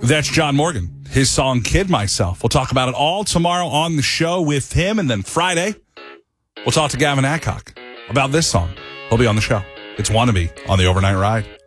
That's John Morgan. His song, Kid Myself. We'll talk about it all tomorrow on the show with him. And then Friday, we'll talk to Gavin Adcock about this song. He'll be on the show. It's Wannabe on the Overnight Ride.